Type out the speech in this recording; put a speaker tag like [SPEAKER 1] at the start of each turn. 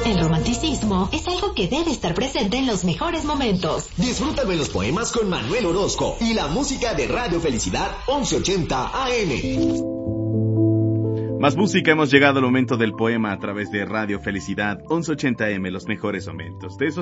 [SPEAKER 1] El romanticismo es algo que debe estar presente en los mejores momentos.
[SPEAKER 2] Disfrútame los poemas con Manuel Orozco y la música de Radio Felicidad 1180 AM.
[SPEAKER 3] Más música, hemos llegado al momento del poema a través de Radio Felicidad 1180 AM, los mejores momentos. De eso